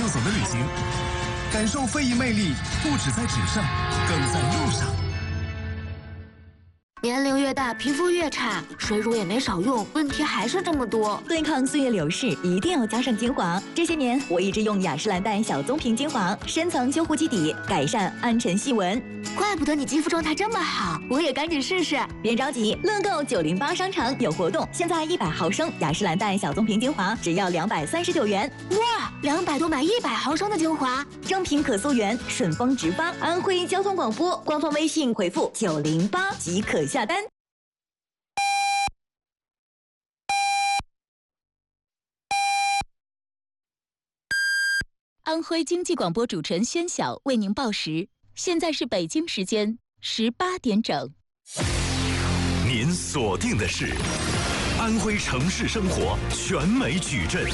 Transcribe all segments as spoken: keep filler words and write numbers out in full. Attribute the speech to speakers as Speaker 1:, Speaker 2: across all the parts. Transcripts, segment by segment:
Speaker 1: 就走的旅行，感受非遗魅力，不止在纸上，更在路上。
Speaker 2: 年龄越大，皮肤越差，水乳也没少用，问题还是这么多。
Speaker 3: 对抗岁月流逝，一定要加上精华。这些年，我一直用雅诗兰黛小棕瓶精华，深层修护基底，改善暗沉细纹。
Speaker 2: 怪不得你肌肤状态这么好，我也赶紧试试。
Speaker 3: 别着急，乐购九零八商城有活动，现在一百毫升雅诗兰黛小棕瓶精华只要两百三十九元。
Speaker 2: 哇，两百多买一百毫升的精华，
Speaker 3: 正品可溯源，顺丰直发。安徽交通广播官方微信回复九零八即可下单。
Speaker 4: 安徽经济广播主持人宣晓为您报时，现在是北京时间十八点整。
Speaker 5: 您锁定的是安徽城市生活全美矩阵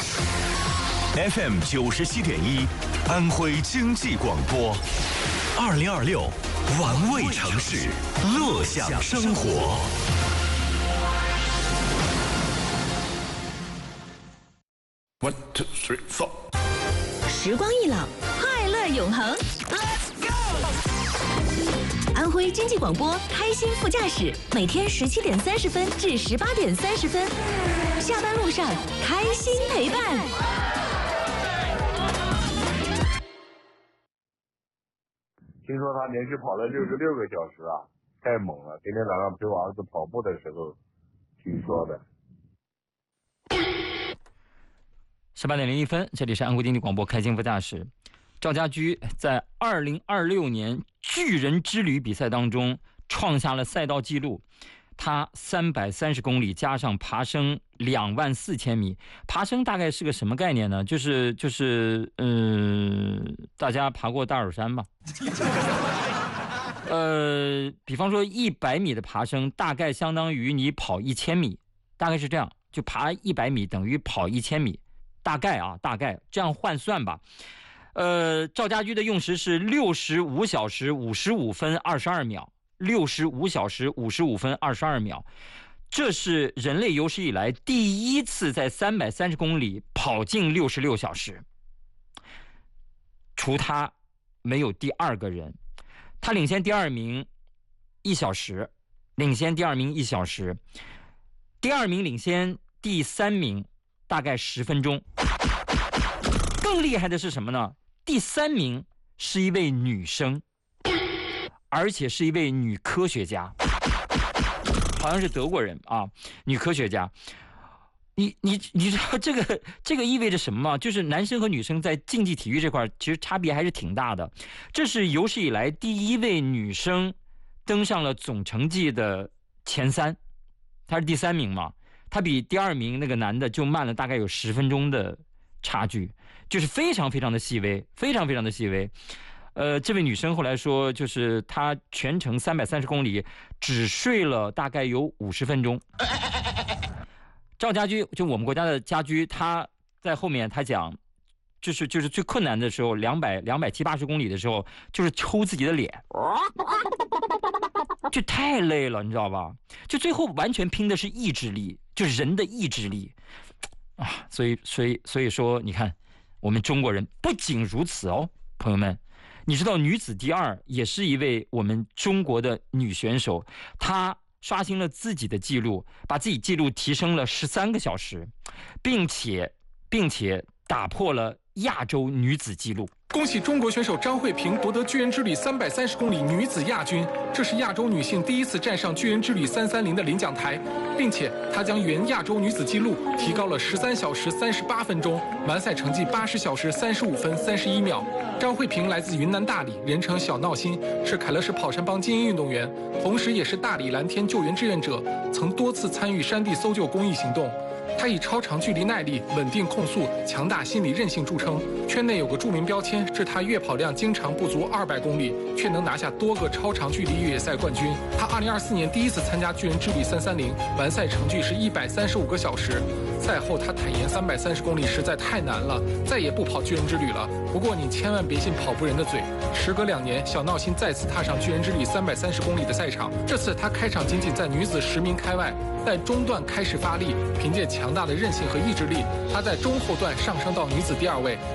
Speaker 5: F M 九十七点一，安徽经济广播，二零二六玩味城市，乐享生活。
Speaker 6: One two three four。
Speaker 3: 时光易老，快乐永恒。Let's go！ 安徽经济广播开心副驾驶，每天十七点三十分至十八点三十分，下班路上开心陪伴。
Speaker 7: 听说他连续跑了六十六个小时啊，太猛了！今天早上陪我儿子跑步的时候听说的。
Speaker 8: 十八点零一分，这里是安徽经济广播开心副驾驶。赵家驹在二零二六年巨人之旅比赛当中创下了赛道纪录，他三百三十公里加上爬升两万四千米。爬升大概是个什么概念呢？就是就是呃，大家爬过大耳山吧？呃，比方说一百米的爬升，大概相当于你跑一千米，大概是这样，就爬一百米等于跑一千米。大概啊，大概这样换算吧。呃，赵家驹的用时是六十五小时五十五分二十二秒，六十五小时五十五分二十二秒，这是人类有史以来第一次在三百三十公里跑进六十六小时。除他，没有第二个人。他领先第二名一小时，领先第二名一小时，第二名领先第三名大概十分钟。更厉害的是什么呢？第三名是一位女生，而且是一位女科学家，好像是德国人啊，女科学家。你你你知道这个这个意味着什么吗？就是男生和女生在竞技体育这块其实差别还是挺大的。这是有史以来第一位女生登上了总成绩的前三，她是第三名嘛。他比第二名那个男的就慢了大概有十分钟的差距，就是非常非常的细微，非常非常的细微。呃，这位女生后来说，就是她全程三百三十公里只睡了大概有五十分钟。赵家驹就我们国家的家驹，他在后面他讲，就是就是最困难的时候，两百两百七八十公里的时候，就是抽自己的脸。就太累了，你知道吧？就最后完全拼的是意志力，就是人的意志力啊！所以，所以，所以说，你看，我们中国人不仅如此哦，朋友们，你知道女子第二也是一位我们中国的女选手，她刷新了自己的记录，把自己记录提升了十三个小时，并且，并且打破了亚洲女子纪录。
Speaker 9: 恭喜中国选手张慧萍夺得巨人之旅三百三十公里女子亚军，这是亚洲女性第一次站上巨人之旅三三零的领奖台，并且她将原亚洲女子纪录提高了十三小时三十八分钟，完赛成绩八十小时三十五分三十一秒。张慧萍来自云南大理，人称小闹心，是凯乐市跑山帮精英运动员，同时也是大理蓝天救援志愿者，曾多次参与山地搜救公益行动。他以超长距离耐力、稳定控速、强大心理韧性著称。圈内有个著名标签是他月跑量经常不足二百公里，却能拿下多个超长距离越野赛冠军。他二零二四年第一次参加巨人之旅三三零，完赛成绩是一百三十五个小时。赛后他坦言，三百三十公里实在太难了，再也不跑巨人之旅了。不过你千万别信跑步人的嘴。时隔两年，小闹心再次踏上巨人之旅三百三十公里的赛场，这次他开场仅仅在女子十名开外，在中段开始发力，凭借强大的韧性和意志力，他在中后段上升到女子第二位，